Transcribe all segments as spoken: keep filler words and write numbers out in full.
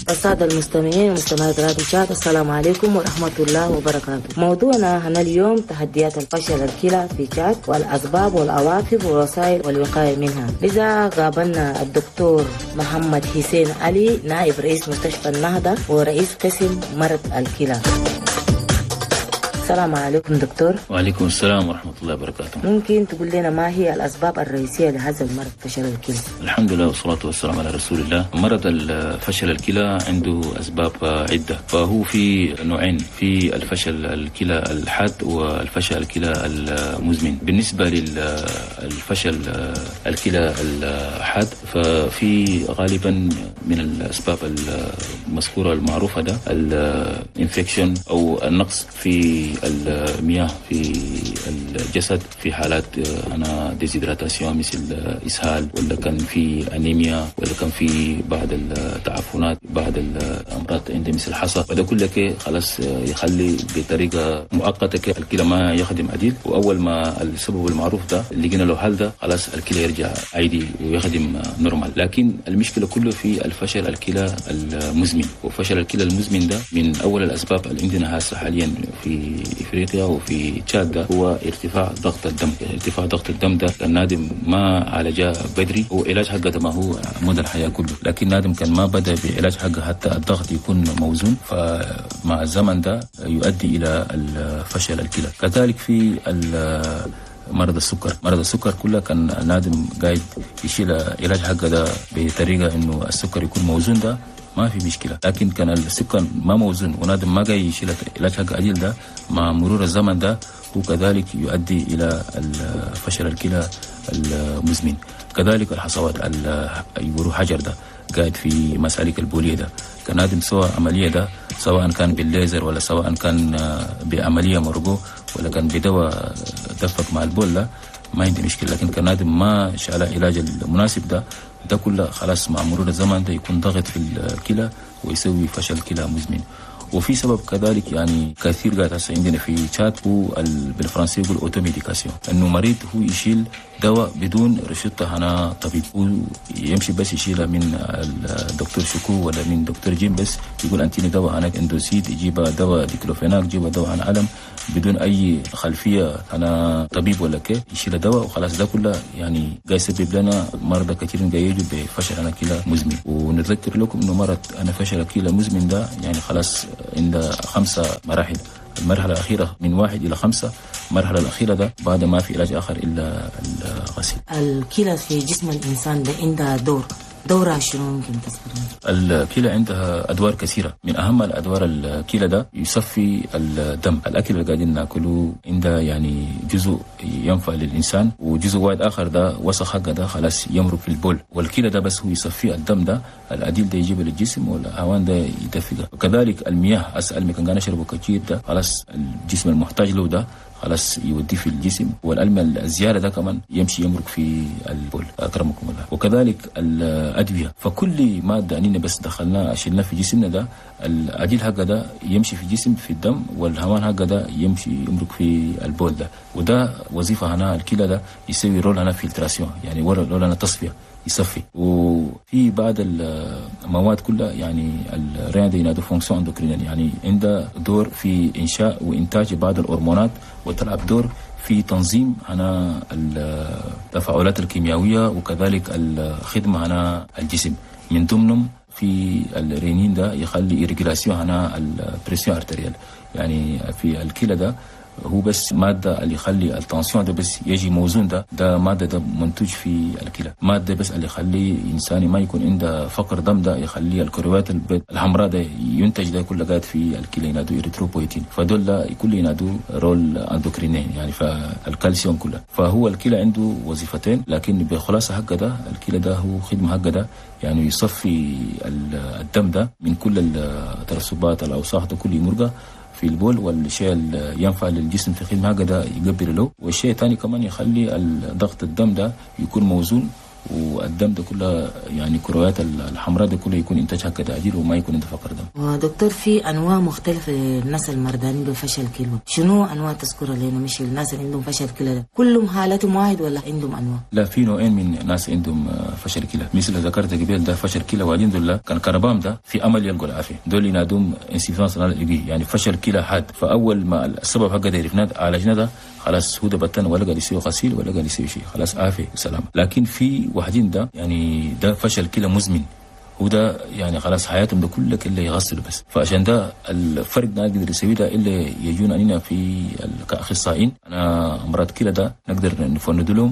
السادة المستمعين ومستمعات راديو تشات، السلام عليكم ورحمة الله وبركاته. موضوعنا هنا اليوم تحديات الفشل الكلى في تشات والأسباب والعواقب والوسائل والوقاية منها. لذا قابلنا الدكتور محمد حسين علي، نائب رئيس مستشفى النهضة ورئيس قسم مرض الكلى. السلام عليكم دكتور. وعليكم السلام ورحمة الله وبركاته. ممكن تقول لنا ما هي الأسباب الرئيسية لهذا المرض فشل الكلى؟ الحمد لله والصلاة والسلام على رسول الله. مرض الفشل الكلى عنده أسباب عدة، فهو في نوعين، في الفشل الكلى الحاد والفشل الكلى المزمن. بالنسبة للفشل الكلى الحاد ففي غالبا من الأسباب المذكورة المعروفة ده الانفكشن أو النقص في المياه في الجسد في حالات أنا ديزيدراتاسيون مثل إسهال، ولا كان في أنيميا، ولا كان في بعض التعفنات، بعض الأمراض عند مثل الحصى، وده كله خلاص يخلي بطريقة مؤقتة الكلى ما يخدم عديل. وأول ما السبب المعروف ده لقينا له حل ده خلاص الكلى يرجع عادي ويخدم نورمال. لكن المشكلة كله في الفشل الكلى المزمن، وفشل الكلى المزمن ده من أول الأسباب اللي عندنا هسه حاليا في إفريقيا وفي تشاد ده هو ارتفاع ضغط الدم. ارتفاع ضغط الدم ده كان نادم ما عالجاه بدري، وعلاج حقه ما هو مدى الحياة كله، لكن نادم كان ما بدأ بعلاج حقه حتى الضغط يكون موزون، فمع الزمن ده يؤدي إلى الفشل الكلى. كذلك في مرض السكر، مرض السكر كله كان نادم قاعد يشيل علاج حقه ده بطريقة إنه السكر يكون موزون، ده ما في مشكلة. لكن كان السكر ما موزون ونادم ما جاي يشيل علاج حق عديل ده، مع مرور الزمن ده هو كذلك يؤدي إلى فشل الكلى المزمن. كذلك الحصوات يقولوا حجر ده قاعد في مسالك البولية ده، كان نادم سوى عملية ده سواء كان بالليزر ولا سواء كان بعملية مرقو ولا كان بدواء دفق مع البول ده ما عندي مشكلة. لكن كان نادم ما شال علاج المناسب ده ده كله خلاص مع مرور الزمن ده يكون ضغط في الكلى ويسوي فشل كلى مزمن. وفي سبب كذلك يعني كثير قاعد هسه عندنا في تشاد هو بالفرنسي يقول اوتوميديكاسيون، انه مريض هو يشيل دواء بدون رشدة هنا طبيب، ويمشي بس يشيلها من الدكتور شكو ولا من دكتور جيم، بس يقول انتيني دواء هناك اندوسيد، يجيب دواء ديكلوفيناك، يجيب دواء عن علم بدون اي خلفيه انا طبيب ولا كيف، يشيل دواء وخلاص. ده كله يعني قاعد يسبب لنا مرضى كثير قاعد يجوا بفشل انا كلى مزمن. ونذكر لكم انه مرض انا فشل كلى مزمن ده يعني خلاص عند خمسه مراحل. المرحله الاخيره من واحد الى خمسه، المرحله الاخيره ده بعد ما في علاج اخر الا الغسيل. الكلى في جسم الانسان ده عندها دور دورها شنو ممكن تذكرين؟ الكلى عندها أدوار كثيرة، من أهم الأدوار الكلى ده يصفي الدم. الأكل اللي قاعدين ناكله عنده يعني جزء ينفع للإنسان، وجزء واحد آخر ده وسخ حقه ده خلاص يمرق في البول، والكلى ده بس هو يصفي الدم ده، العديل ده يجيبه للجسم والهوان ده يدفقه. وكذلك المياه أسأل مي كان نشربه كثير ده خلاص الجسم المحتاج له ده خلاص يوديه في الجسم، والألم الزيادة ده كمان يمشي يمرق في البول أكرمكم الله. وكذلك الأدوية، فكل مادة أننا بس دخلناه شلناه في جسمنا ده العديل حقه ده يمشي في الجسم في الدم، والهوان حقه ده يمشي يمرق في البول ده. وده وظيفة هنا الكلى ده يسوي رول هنا فلتراسيون، يعني رول هنا تصفية يصفي. وفي بعض المواد كلها يعني الرئة دي ينادوا فونكسيون اندوكرينال، يعني عنده دور في إنشاء وإنتاج بعض الهرمونات، وتلعب دور في تنظيم هنا التفاعلات الكيميائية، وكذلك الخدمة هنا الجسم. من ضمنهم في الرينين ده يخلي إيريجلاسيون هنا البريسيون ارتريال، يعني في الكلى ده هو بس مادة اللي يخلي التنسيون ده بس يجي موزون، ده ده مادة ده منتج في الكلى. مادة بس اللي يخلي إنساني ما يكون عنده فقر دم، ده يخلي الكرويات الحمراء ده ينتج، ده كله قاعد في الكلى ينادوا إريثروبويتين، فدول ده كله ينادوا رول اندوكرينين يعني فالكالسيوم كله. فهو الكلى عنده وظيفتين، لكن بخلاصة حقه ده الكلى ده هو خدمة حقه ده يعني يصفي الدم ده من كل الترسبات الأوساخ ده كله يمرقه في البول، والشيء اللي ينفع للجسم في خدمة هذا ده يقبل له. والشيء الثاني كمان يخلي ضغط الدم ده يكون موزون، والدم ده كله يعني كرويات الحمراء ده كله يكون انتاجها كتعديل وما يكون انت فقر دم. ودكتور في انواع مختلفه للناس المرضانين بفشل كلى، شنو انواع تذكرها لنا؟ مش الناس اللي عندهم فشل كلى ده كلهم حالتهم واحد ولا عندهم انواع؟ لا، في نوعين من ناس عندهم فشل كلى، مثل ذكرت قبل ده فشل كلى والحمد لله كان كربام ده في امل يلقوا العافيه، دول ينادوهم انسيفانس يعني فشل كلى حاد. فاول ما السبب حقه ده عرفناه عالجنا ده خلاص هو ده بطن ولا قال يسوي غسيل ولا قال يسوي شيء، خلاص عافيه وسلام. لكن في واحدين ده يعني ده فشل كلى مزمن، وده يعني خلاص حياتهم ده كله كله يغسلوا بس. فعشان ده الفرق ده نقدر نسويه ده الا يجونا علينا في كاخصائيين انا امراض كلى ده نقدر نفند لهم.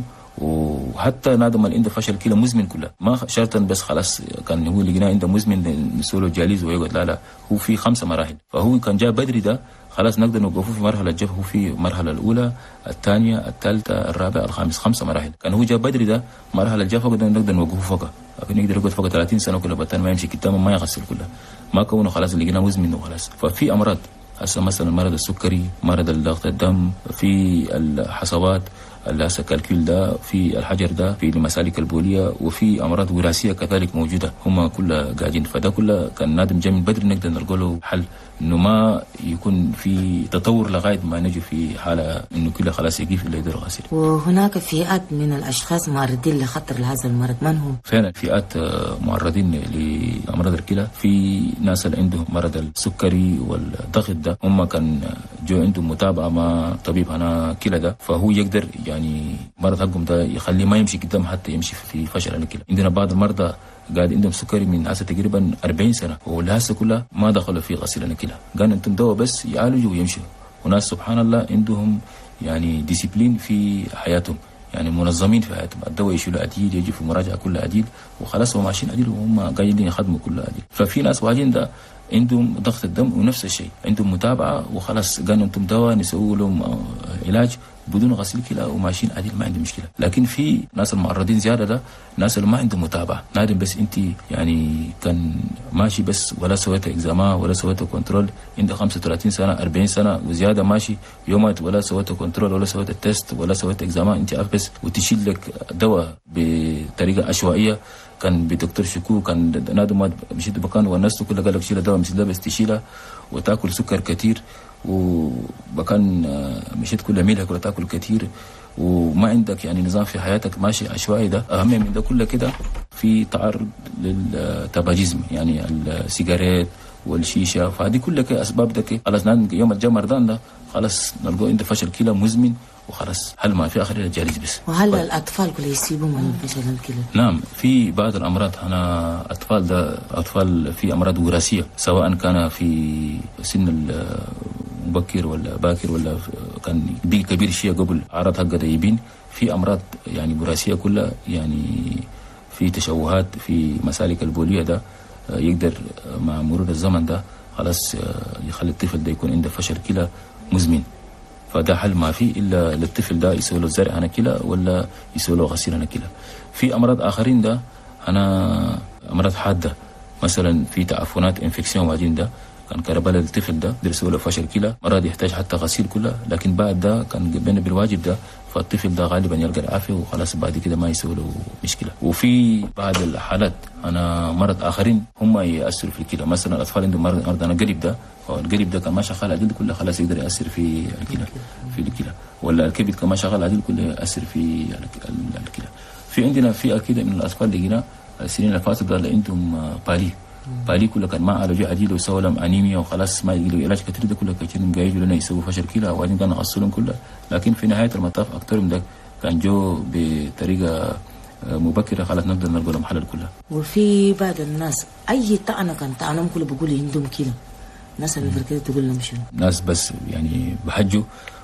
وحتى نادم اللي عنده فشل كلى مزمن كله ما شرطا بس خلاص كان هو اللي لقيناه عنده مزمن نسوله جاليز ويقعد، لا لا هو في خمسه مراحل. فهو كان جاء بدري ده خلاص نقدر نوقفه في مرحله الجف، هو في المرحله الاولى الثانيه الثالثه الرابعه الخامسه، خمسه مراحل. كان هو جاء بدري ده مرحله الجف نقدر نوقفه فوق، لكن يقدر يقعد فوق ثلاثين سنه كله بطل ما يمشي قدامه ما يغسل كله ما كونه خلاص اللي لقيناه مزمن وخلاص. ففي امراض هسه مثلا مرض السكري، مرض ضغط الدم، في الحصوات هسه كالكيل ده، في الحجر ده، في المسالك البوليه، وفي امراض وراثيه كذلك موجوده هم كلها قاعدين. فده كله كان نادم جاي من بدري نقدر نلقى له حل انه ما يكون في تطور لغايه ما نجي في حاله انه كله خلاص يقف الا يقدر غسيل. وهناك فئات من الاشخاص معرضين لخطر لهذا المرض، من هم؟ فعلا فئات معرضين لامراض الكلى، في ناس اللي عندهم مرض السكري والضغط ده هم كان جو عندهم متابعه مع طبيب انا كلى ده، فهو يقدر يعني مرض حقهم ده يخليه ما يمشي قدام حتى يمشي في فشل الكلى. عندنا بعض المرضى قاعد عندهم سكري من هسه تقريبا أربعين سنه ولهسه كلها ما دخلوا في غسيل الكلى، قالوا انتم دواء بس يعالجوا ويمشوا. وناس سبحان الله عندهم يعني ديسيبلين في حياتهم، يعني منظمين في حياتهم، الدواء يشيلوا عديل، يجي في مراجعه كلها عديل وخلاص هم ماشيين عديل وهم قاعدين يخدموا كلها عديل. ففي ناس واجين ده عندهم ضغط الدم ونفس الشيء عندهم متابعه وخلاص قالوا انتم دواء نسوي لهم علاج بدون غسيل كلى وماشيين عديل ما عندهم مشكله. لكن في ناس المعرضين زياده ده ناس اللي ما عندهم متابعه، نادم بس انت يعني كان ماشي بس ولا سويت اكزاما ولا سويت كنترول، عندك خمسة وثلاثين سنه أربعين سنه وزياده ماشي يومات ولا سويت كنترول ولا سويت التست ولا سويت اكزاما، انت عارف بس وتشيل لك دواء بطريقه عشوائيه. كان بدكتور شكو كان نادم مشيت بكان ونسته كله قال لك شيل دواء مثل ده بس تشيلها وتاكل سكر كثير، وبكان مشيت كل ميلها كل تاكل كثير وما عندك يعني نظام في حياتك ماشي عشوائي. ده اهم من ده كله كده في تعرض للتباجيزم يعني السيجارات والشيشه، فهذه كلها اسباب ده خلاص يوم الجا مرضان ده خلاص نلقوا عنده فشل كلى مزمن وخلاص حل ما في اخر الجالس بس. وهل ف... الاطفال كل يصيبوا من فشل الكلى؟ نعم في بعض الامراض انا اطفال ده اطفال في امراض وراثيه سواء كان في سن مبكر ولا باكر ولا كان بي كبير شيء قبل عرض حق يبين، في امراض يعني وراثيه كلها يعني في تشوهات في مسالك البوليه ده يقدر مع مرور الزمن ده خلاص يخلي الطفل ده يكون عنده فشل كلى مزمن. فده حل ما فيه الا للطفل ده يسوي له زرع انا كلى ولا يسوي له غسيل انا كلى. في امراض اخرين ده انا امراض حاده مثلا في تعفنات انفكسيون وبعدين ده كان كربلاء الطفل ده درسوا له فشل كلى مرض يحتاج حتى غسيل كله، لكن بعد ده كان بين بالواجب ده فالطفل ده غالبا يلقى العافيه وخلاص بعد كده ما يسوي له مشكله. وفي بعض الحالات انا مرض اخرين هم ياثروا في الكلى، مثلا الاطفال عندهم مرض مرض انا قلب ده والقلب ده كان ما شغال عديل كله خلاص يقدر ياثر في الكلى في الكلى، ولا الكبد كان ما شغال عديل كله ياثر في الكلى. في عندنا فئه كده من الاطفال لقينا السنين اللي فاتت اللي عندهم بالي بالي كله كان ما عالجوا عديل وسووا لهم انيميا وخلاص ما يجيلوا علاج كثير ده كله كثير جايجوا لنا يسووا فشل كلى وبعدين كانوا غسلهم كله، لكن في نهايه المطاف اكثرهم ده كان جو بطريقه مبكره خلاص نقدر نلقى لهم حل كلها. وفي بعض الناس اي طعنه كان طعنهم كله بيقول عندهم كلى، الناس اللي كده تقول لهم شنو؟ ناس بس يعني بحجوا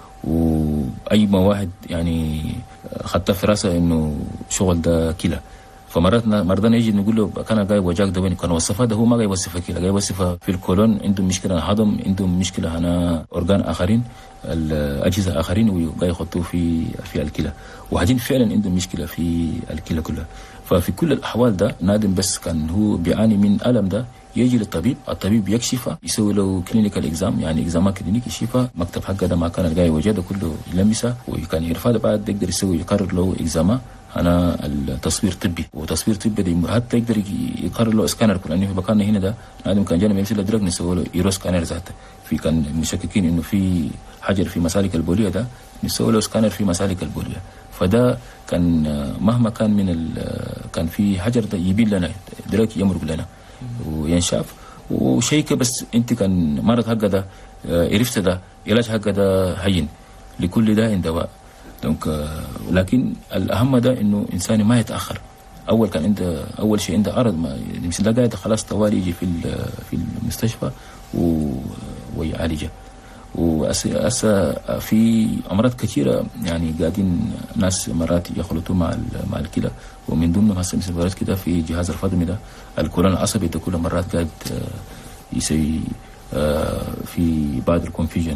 واي ما واحد يعني خدت في راسه انه شغل ده كلى، فمراتنا مرضانا يجي نقول له كان جاي وجاك ده وين كان وصفها ده هو ما جاي يوصفها كده، جاي يوصفها في الكولون عندهم مشكله هضم عندهم مشكله هنا اورجان اخرين الاجهزه اخرين وجاي يحطوه في في الكلى، وبعدين فعلا عندهم مشكله في الكلى كلها. ففي كل الاحوال ده نادم بس كان هو بيعاني من الم ده يجي للطبيب، الطبيب يكشفه يسوي له كلينيكال اكزام يعني اكزام كلينيكي يشوفها مكتب حقه ده ما كان جاي وجه ده كله يلمسه وكان يرفع بعد يقدر يسوي يقرر له اكزاما أنا التصوير طبي، وتصوير طبي دي حتى يقدر يقرر له اسكانر، لأنه في مكاننا هنا ده نادم كان جانا يمشي له درج نسوي له يورو سكانر ذاته. في كان مشككين إنه في حجر في مسالك البولية ده نسوي له سكانر في مسالك البولية. فده كان مهما كان من كان في حجر ده يبين لنا درج يمرق لنا وينشاف وشيء. بس أنت كان مرض حق ده عرفت ده علاج حق ده هين، لكل داء دواء. دونك لكن الأهم ده إنه إنسان ما يتأخر. أول كان عنده أول شيء عنده عرض ما مثل ده قاعد خلاص طوالي يجي في في المستشفى ويعالجه. وأسا في أمراض كثيرة يعني قاعدين ناس مرات يخلطوا مع مع الكلى، ومن ضمنهم هسه مثل مرات كده في جهاز الهضمي ده الكولون العصبي ده كل مرات قاعد يسوي في بعض الكونفيجن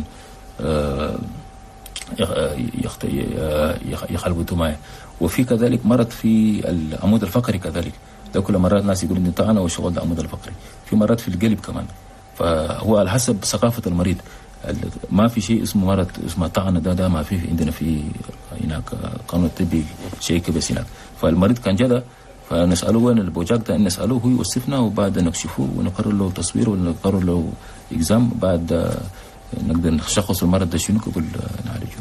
يخلبطوا معه. وفي كذلك مرض في العمود الفقري كذلك، ده كل مرات ناس يقولوا انه طعنه وشغل ده العمود الفقري. في مرض في القلب كمان، فهو على حسب ثقافه المريض. ما في شيء اسمه مرض اسمه طعنه، ده ده ما في عندنا في هناك قانون طبي شيء كبس هناك. فالمريض كان جدا فنساله وين البوجاك ده، نساله هو يوصفنا وبعد نكشفه ونقرر له تصوير ونقرر له اكزام، بعد نقدر نشخص المرض ده شنو قبل نعالجه.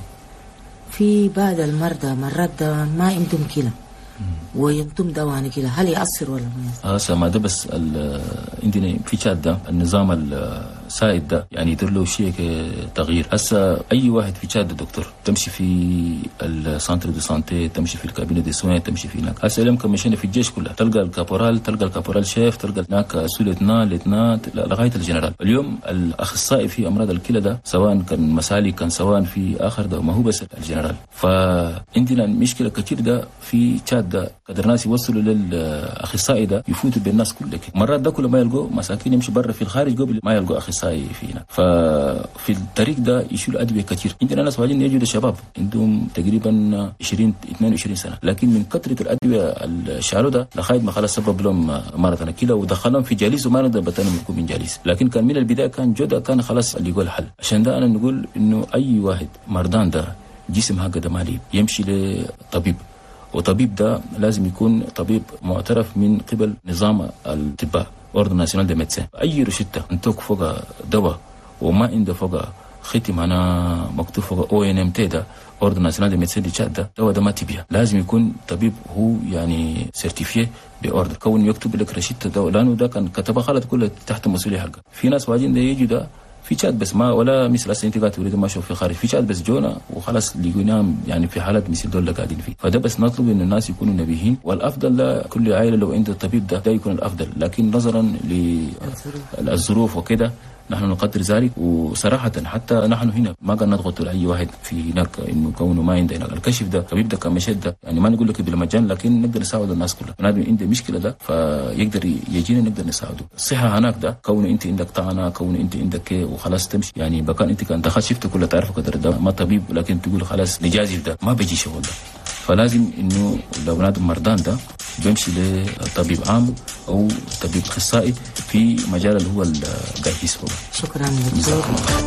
في بعض المرضى مرات ما عندهم كلى وينتم دواني كده، هل يأثر ولا ما يأثر؟ هسه ما ده بس عندنا في شات ده النظام السائد ده يعني يدير له شيء تغيير. هسه اي واحد في شات دكتور تمشي في السنتر دي سانتي، تمشي في الكابينه دي سوين، تمشي في هناك. هسه اليوم كمشينا في الجيش كلها تلقى الكابورال، تلقى الكابورال شيف، تلقى هناك سوليتنا ليتنا لغايه الجنرال. اليوم الاخصائي في امراض الكلى ده سواء كان مسالك كان سواء في اخر ده ما هو بس الجنرال. فعندنا مشكله كثير ده في شات ده قدر ناس يوصلوا للاخصائي ده يفوتوا بالناس كلها. مرات ده كله ما يلقوا مساكين يمشي برا في الخارج قبل ما يلقوا اخصائي فينا. ففي الطريق ده يشيلوا ادويه كثير. عندنا ناس واجدين يجوا شباب عندهم تقريبا عشرين اثنين وعشرين سنه، لكن من كثره الادويه الشالوا ده لغايه ما خلاص سبب لهم مرض الكلى ودخلهم في جاليس وما نقدر بتنهم يكون من جاليس. لكن كان من البدايه كان جدا كان خلاص اللي يقول حل. عشان ده انا نقول انه اي واحد مرضان ده جسم هكذا مالي يمشي لطبيب، وطبيب ده لازم يكون طبيب معترف من قبل نظام الطب اوردر ناسيونال دي ميدسين. اي روشته انتوك فوق دواء وما عنده فوق ختم انا مكتوب فوق او ان ام تي ده اوردر ناسيونال دي ميدسين دي تشات ده دواء ده ما تبيع. لازم يكون طبيب هو يعني سيرتيفيه باوردر، كون يكتب لك روشته دواء لانه ده كان كتبها غلط كله تحت المسؤوليه حقه. في ناس واجين ده يجي ده في شات بس ما ولا مثل هسه انت قاعد تريد ما اشوف في الخارج، في شات بس جونا وخلاص لقيناهم يعني في حالات مثل دول اللي قاعدين فيه. فده بس نطلب ان الناس يكونوا نبيهين، والافضل لكل عائله لو عند الطبيب ده ده يكون الافضل، لكن نظرا للظروف وكده نحن نقدر ذلك. وصراحة حتى نحن هنا ما قد نضغط على أي واحد في هناك إنه كونه ما عندنا الكشف ده طبيب ده كمشهد ده يعني ما نقول لك بالمجان، لكن نقدر نساعد الناس كلها. نادم عنده مشكلة ده فيقدر يجينا نقدر نساعده. الصحة هناك ده كونه أنت عندك طعنة، كونه أنت عندك كي وخلاص تمشي يعني بكان أنت كان دخلت شفت كله تعرف قدر ده ما طبيب، لكن تقول خلاص نجازف ده ما بيجي شغل ده. فلازم إنه لو نادم مردان ده بيمشي لطبيب عام أو طبيب أخصائي في مجال اللي هو الجاهز هو. شكرا دكتور.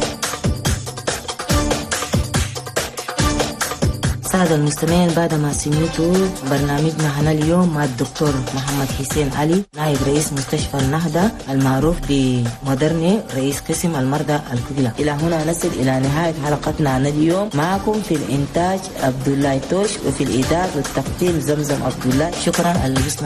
سادة المستمعين، بعد ما سمعتوا برنامجنا هنا اليوم مع الدكتور محمد حسين علي نائب رئيس مستشفى النهضة المعروف بمودرني رئيس قسم المرضى الكلى. إلى هنا نصل إلى نهاية حلقتنا هنا اليوم. معكم في الإنتاج عبد الله توش، وفي الإعداد والتقديم زمزم عبد الله. شكرا على